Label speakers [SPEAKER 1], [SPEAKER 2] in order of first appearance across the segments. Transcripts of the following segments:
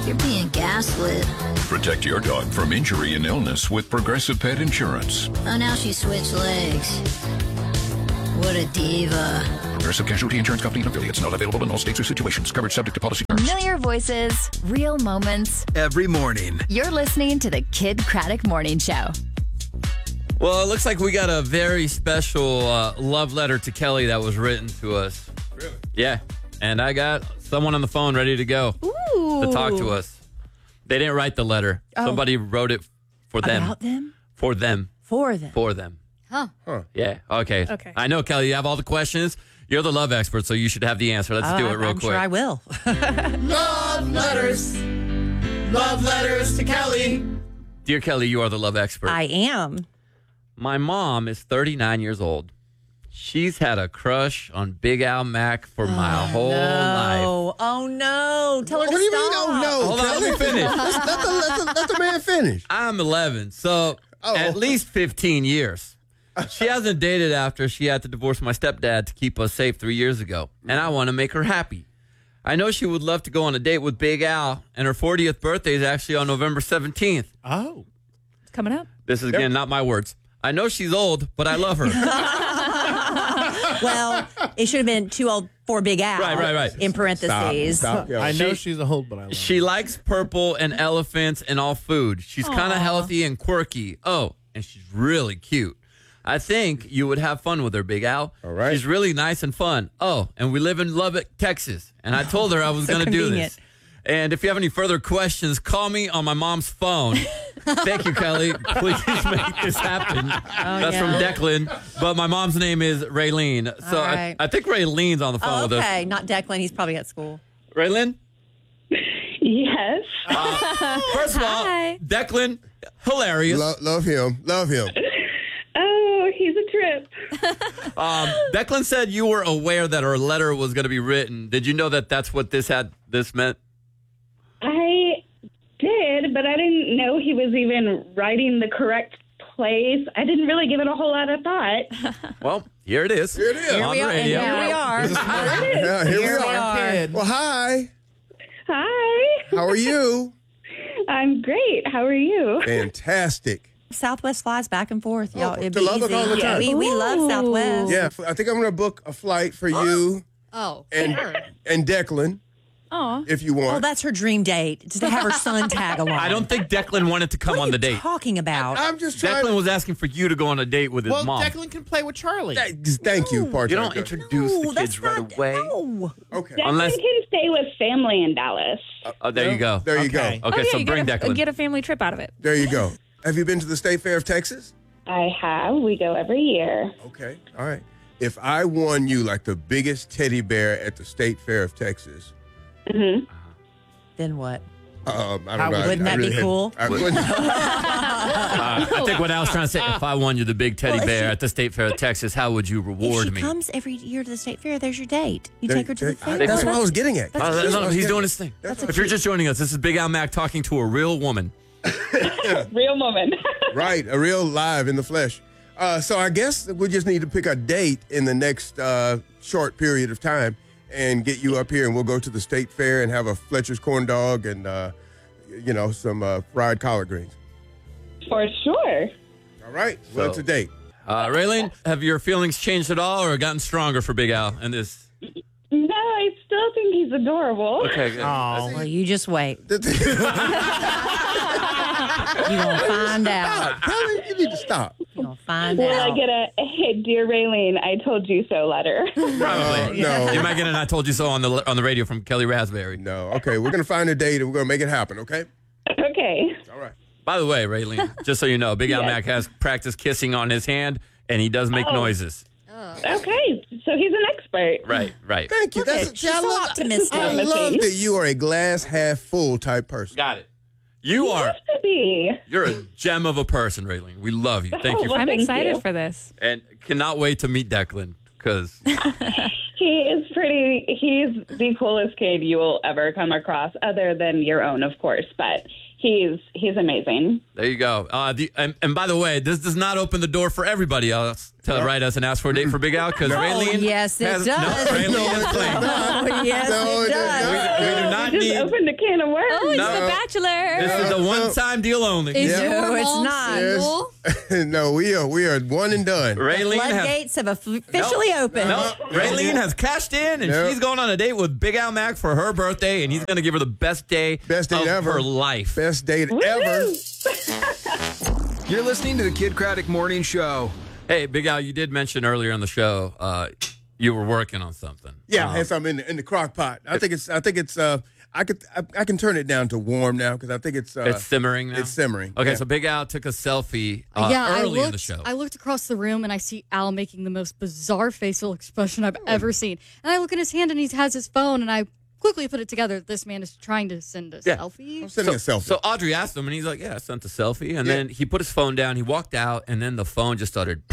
[SPEAKER 1] You're being gaslit.
[SPEAKER 2] Protect your dog from injury and illness with Progressive Pet Insurance.
[SPEAKER 1] Oh, now she switched legs. What a diva.
[SPEAKER 2] Progressive Casualty Insurance Company and affiliates. Not available in all states or situations. Coverage subject to policy terms.
[SPEAKER 3] Familiar voices, real moments.
[SPEAKER 4] Every morning.
[SPEAKER 3] You're listening to the Kid Craddock Morning Show.
[SPEAKER 5] Well, it looks like we got a very special love letter to Kelly that was written to us.
[SPEAKER 6] Really?
[SPEAKER 5] Yeah. And I got someone on the phone ready to go to talk to us. They didn't write the letter.
[SPEAKER 3] Oh.
[SPEAKER 5] Somebody wrote it for them.
[SPEAKER 3] About them?
[SPEAKER 5] For them.
[SPEAKER 3] For them.
[SPEAKER 5] For them.
[SPEAKER 3] Huh.
[SPEAKER 5] Yeah. Okay. I know, Kelly, you have all the questions. You're the love expert, so you should have the answer. Let's do it real
[SPEAKER 7] I'm
[SPEAKER 5] quick.
[SPEAKER 7] sure I will.
[SPEAKER 6] Love letters. Love letters to Kelly.
[SPEAKER 5] Dear Kelly, you are the love expert.
[SPEAKER 7] I am.
[SPEAKER 5] My mom is 39 years old. She's had a crush on Big Al Mack for my whole life.
[SPEAKER 7] Oh, no. Tell her
[SPEAKER 4] What
[SPEAKER 7] to
[SPEAKER 4] do you
[SPEAKER 7] stop.
[SPEAKER 4] mean? Oh, no.
[SPEAKER 5] Hold on, let me finish.
[SPEAKER 4] Let the man finish.
[SPEAKER 5] I'm 11, so at least 15 years. She hasn't dated after she had to divorce my stepdad to keep us safe 3 years ago, and I want to make her happy. I know she would love to go on a date with Big Al, and her 40th birthday is actually on November 17th.
[SPEAKER 6] Oh.
[SPEAKER 8] It's coming up.
[SPEAKER 5] This is, again, not my words. I know she's old, but I love her.
[SPEAKER 7] Well, it should have been too old for Big Al.
[SPEAKER 5] Right.
[SPEAKER 7] In parentheses.
[SPEAKER 4] Stop. Yeah.
[SPEAKER 6] I know she's a hold, but I love her.
[SPEAKER 5] She likes purple and elephants and all food. She's kind of healthy and quirky. Oh, and she's really cute. I think you would have fun with her, Big Al.
[SPEAKER 4] All right.
[SPEAKER 5] She's really nice and fun. Oh, and we live in Lubbock, Texas. And I told her I was
[SPEAKER 7] So
[SPEAKER 5] going to do
[SPEAKER 7] convenient.
[SPEAKER 5] this. And if you have any further questions, call me on my mom's phone. Thank you, Kelly. Please make this happen. That's from Declan. But my mom's name is Raylene. So
[SPEAKER 7] All right.
[SPEAKER 5] I think Raylene's on the phone with us.
[SPEAKER 7] Okay, not Declan. He's probably at school.
[SPEAKER 5] Raylene?
[SPEAKER 9] Yes.
[SPEAKER 5] First of all,
[SPEAKER 8] Hi.
[SPEAKER 5] Declan, hilarious.
[SPEAKER 4] Love him. Love him.
[SPEAKER 9] Oh, he's a trip.
[SPEAKER 5] Declan said you were aware that her letter was going to be written. Did you know that that's what this meant?
[SPEAKER 9] I did, but I didn't know he was even writing the correct place. I didn't really give it a whole lot of thought.
[SPEAKER 5] Well, here it is.
[SPEAKER 4] Here it is.
[SPEAKER 5] On
[SPEAKER 7] we
[SPEAKER 5] the
[SPEAKER 7] are, and
[SPEAKER 5] radio.
[SPEAKER 7] here we are.
[SPEAKER 4] Yeah, here
[SPEAKER 7] Here
[SPEAKER 4] we
[SPEAKER 7] we
[SPEAKER 4] are.
[SPEAKER 7] are.
[SPEAKER 4] Well, hi.
[SPEAKER 9] Hi.
[SPEAKER 4] How are you?
[SPEAKER 9] I'm great. How are you?
[SPEAKER 4] Fantastic.
[SPEAKER 7] Southwest flies back and forth, y'all. It'd
[SPEAKER 4] to
[SPEAKER 7] be
[SPEAKER 4] Lubbock
[SPEAKER 7] easy.
[SPEAKER 4] all the time.
[SPEAKER 7] We love Southwest.
[SPEAKER 4] Yeah, I think I'm going to book a flight for you
[SPEAKER 8] Oh,
[SPEAKER 4] and Declan,
[SPEAKER 8] Aw.
[SPEAKER 4] if you
[SPEAKER 7] Oh,
[SPEAKER 4] want.
[SPEAKER 7] that's her dream date, just to have her son tag along.
[SPEAKER 5] I don't think Declan wanted to come
[SPEAKER 7] What
[SPEAKER 5] on
[SPEAKER 7] are
[SPEAKER 5] the
[SPEAKER 7] you
[SPEAKER 5] date.
[SPEAKER 7] talking about?
[SPEAKER 4] I'm just trying
[SPEAKER 5] Declan was asking for you to go on a date with his
[SPEAKER 6] Well,
[SPEAKER 5] mom.
[SPEAKER 6] Declan can play with Charlie.
[SPEAKER 4] Thank you, partner.
[SPEAKER 5] You don't introduce
[SPEAKER 7] No,
[SPEAKER 5] the
[SPEAKER 7] that's
[SPEAKER 5] kids right
[SPEAKER 7] not,
[SPEAKER 5] away.
[SPEAKER 7] No.
[SPEAKER 4] Okay.
[SPEAKER 9] Declan
[SPEAKER 5] Unless-
[SPEAKER 9] can stay with family in Dallas.
[SPEAKER 5] Oh, there you go.
[SPEAKER 4] There you
[SPEAKER 6] Okay.
[SPEAKER 4] go.
[SPEAKER 5] Okay,
[SPEAKER 8] Oh, yeah,
[SPEAKER 5] so
[SPEAKER 8] you
[SPEAKER 5] bring
[SPEAKER 8] gotta
[SPEAKER 5] Declan.
[SPEAKER 8] get a family trip out of it.
[SPEAKER 4] There you go. Have you been to the State Fair of Texas?
[SPEAKER 9] I have. We go every year.
[SPEAKER 4] Okay. All right. If I won you like the biggest teddy bear at the State Fair of Texas,
[SPEAKER 7] Then what?
[SPEAKER 4] I don't know.
[SPEAKER 7] Wouldn't that be
[SPEAKER 4] really
[SPEAKER 7] cool?
[SPEAKER 4] I wouldn't-
[SPEAKER 5] I think what I was trying to say, if I won you the big teddy
[SPEAKER 7] Well, if
[SPEAKER 5] bear
[SPEAKER 7] she-
[SPEAKER 5] at the State Fair of Texas, how would you
[SPEAKER 7] If
[SPEAKER 5] reward
[SPEAKER 7] she
[SPEAKER 5] me?
[SPEAKER 7] comes every year to the state fair, there's your date. You take her to the fair.
[SPEAKER 4] That's what I was getting at.
[SPEAKER 5] Oh,
[SPEAKER 4] That's what I was
[SPEAKER 5] he's
[SPEAKER 4] getting
[SPEAKER 5] doing
[SPEAKER 4] at.
[SPEAKER 5] his thing.
[SPEAKER 4] That's
[SPEAKER 5] If you're just joining us, this is Big Al Mack talking to a real woman.
[SPEAKER 9] Real woman.
[SPEAKER 4] Right, a real live in the flesh. So I guess we just need to pick a date in the next short period of time and get you up here, and we'll go to the State Fair and have a Fletcher's corn dog and some fried collard greens.
[SPEAKER 9] For sure.
[SPEAKER 4] All right. Well, it's a date.
[SPEAKER 5] Raylene, have your feelings changed at all or gotten stronger for Big Al and this?
[SPEAKER 9] No, I still think he's adorable.
[SPEAKER 5] Okay, good.
[SPEAKER 7] Well, you just wait. You're going to find out.
[SPEAKER 4] Kelly, you need to stop.
[SPEAKER 7] You're going to find
[SPEAKER 9] Will
[SPEAKER 7] out.
[SPEAKER 9] I get a "Hey, dear Raylene, I told you so" letter?
[SPEAKER 5] Probably.
[SPEAKER 4] No.
[SPEAKER 5] You might get an "I told you so" on the radio from Kelly Raspberry.
[SPEAKER 4] No. Okay, we're going to find a date and we're going to make it happen, okay?
[SPEAKER 9] Okay.
[SPEAKER 4] All right.
[SPEAKER 5] By the way, Raylene, just so you know, Big Al Mack has practiced kissing on his hand, and he does make noises.
[SPEAKER 9] Okay. So he's an expert.
[SPEAKER 5] Right.
[SPEAKER 4] Thank you.
[SPEAKER 7] She's so optimistic.
[SPEAKER 4] I love that you are a glass half full type person.
[SPEAKER 5] Got it. You're a gem of a person, Raylene. We love you. Thank you.
[SPEAKER 9] Well,
[SPEAKER 8] I'm
[SPEAKER 9] thank
[SPEAKER 8] excited
[SPEAKER 9] you.
[SPEAKER 8] for this.
[SPEAKER 5] And cannot wait to meet Declan, because
[SPEAKER 9] He's the coolest kid you will ever come across, other than your own, of course. But He's amazing.
[SPEAKER 5] There you go. And by the way, this does not open the door for everybody else to write us and ask for a date for Big Al because Raylene.
[SPEAKER 1] Yes, it does.
[SPEAKER 5] No, Raylene is clean.
[SPEAKER 1] Oh, yes,
[SPEAKER 4] No,
[SPEAKER 1] it
[SPEAKER 4] it
[SPEAKER 1] does.
[SPEAKER 5] We do not
[SPEAKER 9] Just
[SPEAKER 5] need.
[SPEAKER 9] opened a can of worms.
[SPEAKER 8] Oh, he's
[SPEAKER 5] No.
[SPEAKER 8] the Bachelor.
[SPEAKER 5] This is a one-time deal only.
[SPEAKER 7] Is
[SPEAKER 4] Yeah.
[SPEAKER 7] your
[SPEAKER 1] No, it's
[SPEAKER 7] mom
[SPEAKER 1] not.
[SPEAKER 7] single?
[SPEAKER 4] No, we are one and done.
[SPEAKER 5] Raylene has.
[SPEAKER 1] Floodgates have officially opened.
[SPEAKER 5] No, Raylene has cashed in, and
[SPEAKER 4] Nope.
[SPEAKER 5] she's going on a date with Big Al Mack for her birthday, and he's going to give her the best day
[SPEAKER 4] Best date
[SPEAKER 5] of
[SPEAKER 4] ever.
[SPEAKER 5] her life.
[SPEAKER 4] Best date ever.
[SPEAKER 10] You're listening to the Kid Craddock Morning Show.
[SPEAKER 5] Hey, Big Al, you did mention earlier on the show you were working on something.
[SPEAKER 4] Yeah, I had something in the crock pot. I think it's I can turn it down to warm now because I think it's
[SPEAKER 5] Simmering now?
[SPEAKER 4] It's simmering.
[SPEAKER 5] Okay,
[SPEAKER 4] yeah.
[SPEAKER 5] so Big Al took a selfie
[SPEAKER 7] I
[SPEAKER 5] early
[SPEAKER 7] looked,
[SPEAKER 5] in the show.
[SPEAKER 7] I looked across the room and I see Al making the most bizarre facial expression I've ever seen. And I look in his hand and he has his phone and I quickly put it together. This man is trying to send a selfie.
[SPEAKER 4] I'm sending a selfie.
[SPEAKER 5] So Audrey asked him, and he's like, yeah, I sent a selfie. And then he put his phone down. He walked out, and then the phone just started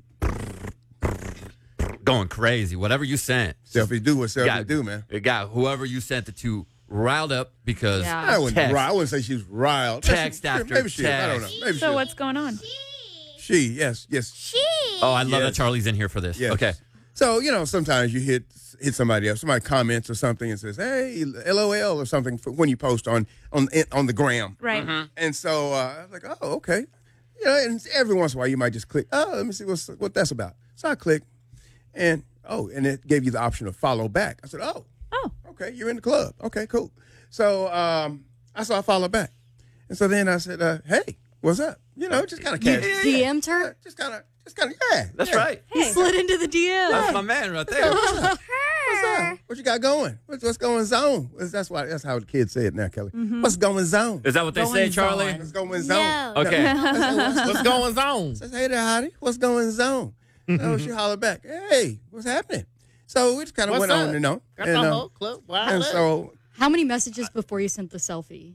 [SPEAKER 5] going crazy. Whatever you sent.
[SPEAKER 4] Selfies do what selfies do, man.
[SPEAKER 5] It got whoever you sent it to riled up because
[SPEAKER 4] I wouldn't say she was riled.
[SPEAKER 5] Text after
[SPEAKER 4] maybe she is. I don't know.
[SPEAKER 5] text.
[SPEAKER 4] Maybe she
[SPEAKER 8] So
[SPEAKER 4] is.
[SPEAKER 8] what's going on?
[SPEAKER 4] Yes.
[SPEAKER 5] Oh, I love
[SPEAKER 4] Yes.
[SPEAKER 5] that Charlie's in here for this.
[SPEAKER 4] Yes.
[SPEAKER 5] Okay.
[SPEAKER 4] So, sometimes you hit somebody up. Somebody comments or something and says, hey, LOL or something when you post on the gram.
[SPEAKER 8] Right.
[SPEAKER 4] And so I was like, oh, okay. And every once in a while you might just click, oh, let me see what that's about. So I click, and it gave you the option of follow back. I said, oh, okay, you're in the club. Okay, cool. So I followed back. And so then I said, hey, what's up? Just kind of casual.
[SPEAKER 7] DM'd her?
[SPEAKER 4] Just kind of, yeah.
[SPEAKER 5] That's
[SPEAKER 4] yeah.
[SPEAKER 5] right.
[SPEAKER 7] He slid into the DM.
[SPEAKER 5] That's my man right there.
[SPEAKER 4] What's up? What you got going? What's going zone? That's how the kids say it now, Kelly. What's going zone?
[SPEAKER 5] Is that what they say, Charlie?
[SPEAKER 4] What's going zone?
[SPEAKER 5] Okay.
[SPEAKER 6] What's going on?
[SPEAKER 4] Says, hey there, Hottie. What's going zone? So she hollered back, hey, what's happening? So we just kind of
[SPEAKER 6] What's
[SPEAKER 4] went
[SPEAKER 6] up?
[SPEAKER 4] on and on.
[SPEAKER 6] Got
[SPEAKER 4] And,
[SPEAKER 6] the whole club. Wow.
[SPEAKER 4] and so,
[SPEAKER 7] How many messages before you sent the selfie?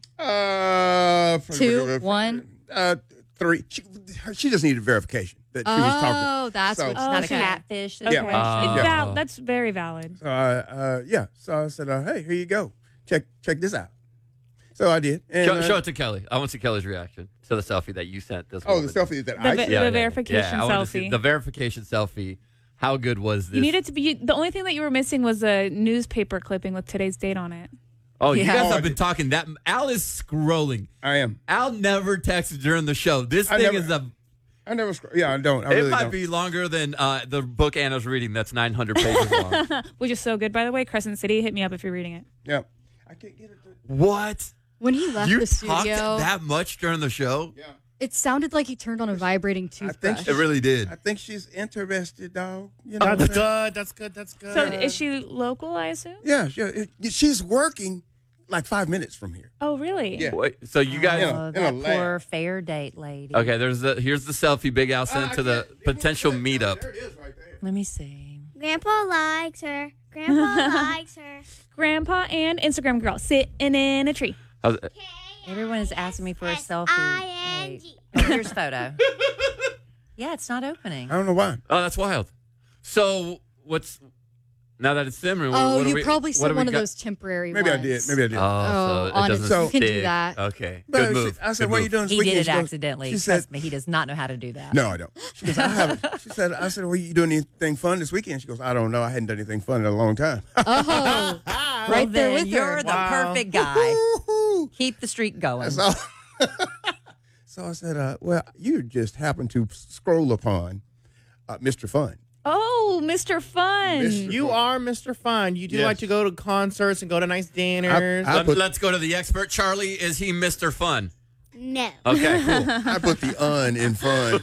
[SPEAKER 4] 2,
[SPEAKER 7] 1?
[SPEAKER 4] 3. She just needed verification that she was talking.
[SPEAKER 7] Oh, that's
[SPEAKER 4] So-
[SPEAKER 7] what.
[SPEAKER 1] It's not
[SPEAKER 7] okay.
[SPEAKER 1] a catfish.
[SPEAKER 8] Okay.
[SPEAKER 4] Yeah.
[SPEAKER 8] That's very valid.
[SPEAKER 4] Yeah. So I said, hey, here you go. Check this out. So I did. And,
[SPEAKER 5] Show it to Kelly. I want to see Kelly's reaction to the selfie that you sent this
[SPEAKER 4] the
[SPEAKER 5] woman.
[SPEAKER 4] selfie that
[SPEAKER 8] The
[SPEAKER 4] I
[SPEAKER 8] vi-
[SPEAKER 4] sent.
[SPEAKER 8] the verification
[SPEAKER 5] I wanna see
[SPEAKER 8] selfie.
[SPEAKER 5] the verification selfie. How good was this?
[SPEAKER 8] You needed to be. The only thing that you were missing was a newspaper clipping with today's date on it.
[SPEAKER 5] Oh, you
[SPEAKER 1] Yeah.
[SPEAKER 5] guys
[SPEAKER 4] Oh,
[SPEAKER 5] have been talking that. Al is scrolling.
[SPEAKER 4] I am.
[SPEAKER 5] Al never texts during the show. This
[SPEAKER 4] I
[SPEAKER 5] thing
[SPEAKER 4] never-
[SPEAKER 5] is a.
[SPEAKER 4] I never scroll. Yeah, I don't. I
[SPEAKER 5] It
[SPEAKER 4] really
[SPEAKER 5] might
[SPEAKER 4] don't.
[SPEAKER 5] be longer than the book Anna's reading. That's 900 pages long.
[SPEAKER 8] Which is so good, by the way. Crescent City, hit me up if you're reading it.
[SPEAKER 4] Yeah. I can't get it.
[SPEAKER 5] What?
[SPEAKER 7] When he left
[SPEAKER 5] You
[SPEAKER 7] the
[SPEAKER 5] talked
[SPEAKER 7] studio,
[SPEAKER 5] that much during the show?
[SPEAKER 4] Yeah.
[SPEAKER 7] it sounded like he turned on a vibrating toothbrush.
[SPEAKER 5] It really did.
[SPEAKER 4] I think she's interested, dog. You know what I'm
[SPEAKER 6] That's
[SPEAKER 4] saying?
[SPEAKER 6] good. That's good. That's good.
[SPEAKER 8] So is she local, I assume?
[SPEAKER 4] Yeah, she's working like 5 minutes from here.
[SPEAKER 8] Oh, really?
[SPEAKER 4] Yeah.
[SPEAKER 5] Wait, so you guys.
[SPEAKER 4] Yeah.
[SPEAKER 1] Oh,
[SPEAKER 4] in a
[SPEAKER 1] that
[SPEAKER 4] lab.
[SPEAKER 1] poor fair date lady.
[SPEAKER 5] Okay, here's the selfie Big Al sent to the potential meetup.
[SPEAKER 4] There it is right there.
[SPEAKER 1] Let me see.
[SPEAKER 11] Grandpa likes her. Grandpa likes her.
[SPEAKER 8] Grandpa and Instagram girl sitting in a tree.
[SPEAKER 5] How's it?
[SPEAKER 1] Everyone is asking me for a selfie.
[SPEAKER 11] S-I-N-G.
[SPEAKER 1] Wait. Oh, here's a photo. Yeah, it's not opening.
[SPEAKER 4] I don't know why.
[SPEAKER 5] Oh, that's wild. So what's now that it's simmering?
[SPEAKER 7] Oh,
[SPEAKER 5] what do
[SPEAKER 7] you
[SPEAKER 5] we-
[SPEAKER 7] probably
[SPEAKER 5] what
[SPEAKER 7] sent
[SPEAKER 5] do we
[SPEAKER 7] one of
[SPEAKER 5] got?
[SPEAKER 7] those temporary
[SPEAKER 4] Maybe I
[SPEAKER 7] ones.
[SPEAKER 4] did. Maybe I did.
[SPEAKER 5] Oh,
[SPEAKER 7] Oh,
[SPEAKER 5] so it
[SPEAKER 7] honest,
[SPEAKER 5] doesn't
[SPEAKER 7] you can do
[SPEAKER 5] stick.
[SPEAKER 7] that.
[SPEAKER 5] Okay,
[SPEAKER 4] But
[SPEAKER 5] good
[SPEAKER 4] she-
[SPEAKER 5] move.
[SPEAKER 4] I said,
[SPEAKER 5] Good
[SPEAKER 4] what are you
[SPEAKER 5] move.
[SPEAKER 4] doing this
[SPEAKER 1] He
[SPEAKER 4] weekend?
[SPEAKER 1] did it
[SPEAKER 4] She goes-
[SPEAKER 1] accidentally.
[SPEAKER 4] She
[SPEAKER 1] Trust
[SPEAKER 4] said,
[SPEAKER 1] me, he does not know how to do that.
[SPEAKER 4] no, I don't. She goes, I haven't. I said, well, you doing anything fun this weekend? She goes, I don't know. I hadn't done anything fun in a long time.
[SPEAKER 7] Oh,
[SPEAKER 1] Well,
[SPEAKER 7] right there
[SPEAKER 1] then
[SPEAKER 7] with
[SPEAKER 1] you're
[SPEAKER 7] her.
[SPEAKER 1] the perfect guy. Keep the streak going.
[SPEAKER 4] So, so I said, well, you just happened to scroll upon Mr. Fun.
[SPEAKER 8] Oh, Mr. Fun.
[SPEAKER 4] Mr.
[SPEAKER 6] You are Mr. Fun. You do
[SPEAKER 4] Yes.
[SPEAKER 6] like to go to concerts and go to nice dinners.
[SPEAKER 5] Let's go to the expert. Charlie, is he Mr. Fun?
[SPEAKER 11] No.
[SPEAKER 5] Okay, cool.
[SPEAKER 4] I put the in fun.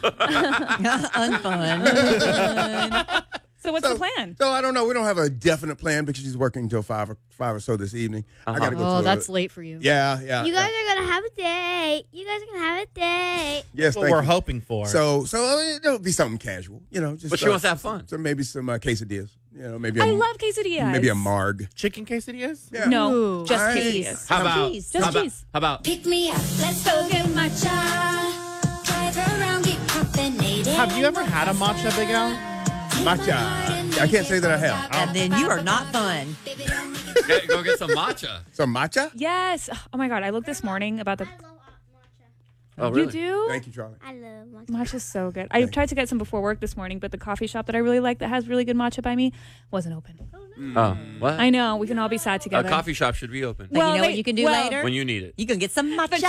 [SPEAKER 1] Unfun.
[SPEAKER 8] So what's the plan?
[SPEAKER 4] So I don't know. We don't have a definite plan because she's working until 5 or so this evening. I got to go.
[SPEAKER 7] Oh,
[SPEAKER 4] to
[SPEAKER 7] that's late for you.
[SPEAKER 4] Yeah.
[SPEAKER 11] You guys are going to have a date. You guys are going to have a date.
[SPEAKER 4] Yes,
[SPEAKER 6] That's what
[SPEAKER 4] thank
[SPEAKER 6] we're
[SPEAKER 4] you.
[SPEAKER 6] hoping for.
[SPEAKER 4] So it'll be something casual, just.
[SPEAKER 5] But she wants to have fun.
[SPEAKER 4] So maybe some quesadillas, maybe.
[SPEAKER 8] I love quesadillas.
[SPEAKER 4] Maybe a marg.
[SPEAKER 6] Chicken quesadillas?
[SPEAKER 4] Yeah.
[SPEAKER 8] No,
[SPEAKER 7] Ooh.
[SPEAKER 8] just
[SPEAKER 4] Nice.
[SPEAKER 8] quesadillas.
[SPEAKER 5] How about
[SPEAKER 1] cheese.
[SPEAKER 8] Just
[SPEAKER 5] how about,
[SPEAKER 8] cheese.
[SPEAKER 5] how about
[SPEAKER 11] Pick me up. Let's go get matcha. Drive around, get caffeinated.
[SPEAKER 6] Have you ever had a matcha, Big Al?
[SPEAKER 4] Matcha. I can't say that I have.
[SPEAKER 1] And then you are not fun.
[SPEAKER 5] go get some matcha?
[SPEAKER 4] Some matcha?
[SPEAKER 8] Yes. Oh my God. I looked this morning about the
[SPEAKER 5] Oh, really?
[SPEAKER 8] You do?
[SPEAKER 4] Thank you, Charlie.
[SPEAKER 12] I love matcha.
[SPEAKER 8] Matcha's so good. I tried to get some before work this morning, but the coffee shop that I really like that has really good matcha by me wasn't open.
[SPEAKER 5] Oh, what?
[SPEAKER 8] I know. We can all be sad
[SPEAKER 5] A
[SPEAKER 8] together.
[SPEAKER 5] coffee shop should be open.
[SPEAKER 13] But you know what you can do later?
[SPEAKER 5] When you need it.
[SPEAKER 13] You can get some matcha.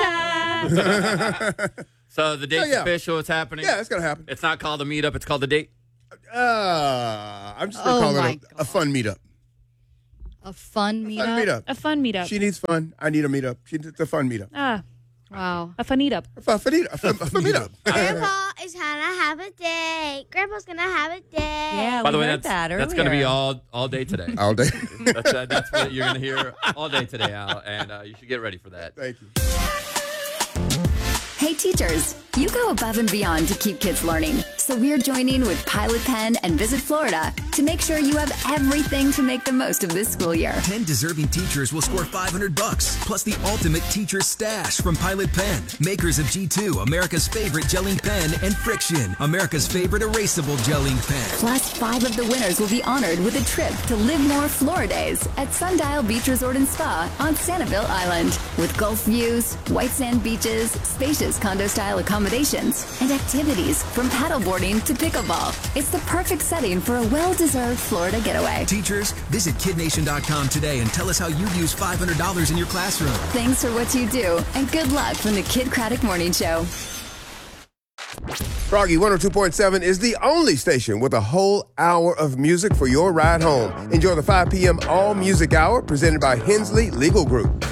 [SPEAKER 5] So the date's official. It's happening.
[SPEAKER 4] Yeah, it's going to happen.
[SPEAKER 5] It's not called a meetup. It's called a date.
[SPEAKER 4] I'm just going to call it a fun meetup.
[SPEAKER 7] A fun meetup?
[SPEAKER 4] Fun meetup.
[SPEAKER 8] A fun meetup.
[SPEAKER 4] She needs fun. I need a meetup. It's a fun meetup.
[SPEAKER 7] Wow.
[SPEAKER 8] A fun meetup.
[SPEAKER 4] A fun meetup.
[SPEAKER 12] Grandpa is gonna have a date. Grandpa's gonna have a date.
[SPEAKER 13] Yeah,
[SPEAKER 5] By the
[SPEAKER 13] we
[SPEAKER 5] way,
[SPEAKER 13] heard that
[SPEAKER 5] that's going to be
[SPEAKER 13] earlier.
[SPEAKER 5] all day today.
[SPEAKER 4] All day.
[SPEAKER 5] That's what you're going to hear all day today, Al, and you should get ready for that.
[SPEAKER 4] Thank you.
[SPEAKER 3] Hey teachers, you go above and beyond to keep kids learning. So we're joining with Pilot Pen and Visit Florida to make sure you have everything to make the most of this school year.
[SPEAKER 10] 10 deserving teachers will score $500 plus the ultimate teacher stash from Pilot Pen, makers of G2, America's favorite gelling pen, and Friction, America's favorite erasable gelling pen.
[SPEAKER 3] Plus, 5 of the winners will be honored with a trip to Live More Floridays at Sundial Beach Resort and Spa on Sanibel Island. With Gulf views, white sand beaches, spacious condo-style accommodations, and activities from paddleboarding to pickleball. It's the perfect setting for a well-deserved Florida getaway.
[SPEAKER 10] Teachers, visit KidNation.com today and tell us how you use $500 in your classroom.
[SPEAKER 3] Thanks for what you do, and good luck from the Kid Craddock Morning Show.
[SPEAKER 4] Froggy 102.7 is the only station with a whole hour of music for your ride home. Enjoy the 5 p.m. All Music Hour presented by Hensley Legal Group.